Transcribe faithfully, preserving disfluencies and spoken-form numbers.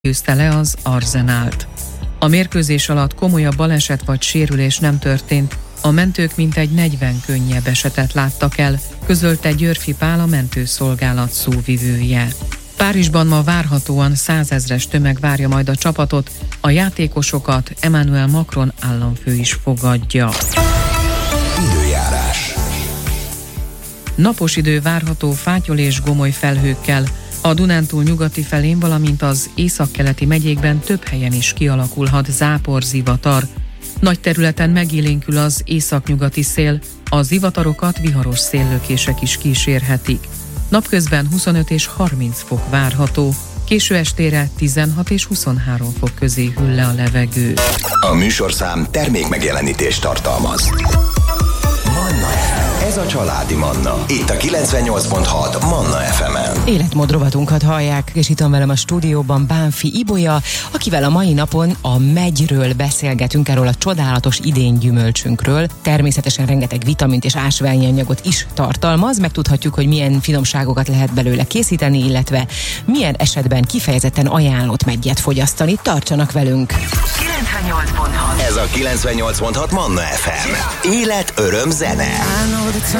győzte le az Arsenált. A mérkőzés alatt komolyabb baleset vagy sérülés nem történt, a mentők mintegy negyven könnyebb esetet láttak el, közölte Györfi Pál, a mentőszolgálat szóvivője. Párizsban ma várhatóan százezres tömeg várja majd a csapatot, a játékosokat Emmanuel Macron államfő is fogadja. Időjárás. Napos idő várható fátyol és gomoly felhőkkel. A Dunántúl nyugati felén, valamint az északkeleti megyékben több helyen is kialakulhat záporzivatar. Nagy területen megélénkül az északnyugati szél, a zivatarokat viharos széllökések is kísérhetik. Napközben huszonöt és harminc fok várható, késő estére tizenhat és huszonhárom fok közé hűl le a levegő. A műsorszám termék megjelenítést tartalmaz. Manna ef em. Ez a családi Manna. Itt a kilencvennyolc pont hat Manna ef emen. Életmód rovatunkat hallják, és itt van velem a stúdióban Bánfi Ibolya, akivel a mai napon a megyről beszélgetünk, erről a csodálatos idén gyümölcsünkről. Természetesen rengeteg vitamint és ásványi anyagot is tartalmaz, megtudhatjuk, hogy milyen finomságokat lehet belőle készíteni, illetve milyen esetben kifejezetten ajánlott meggyet fogyasztani. Tartsanak velünk! Ez a kilencvennyolc pont hat Manna ef em. Élet, öröm, zene.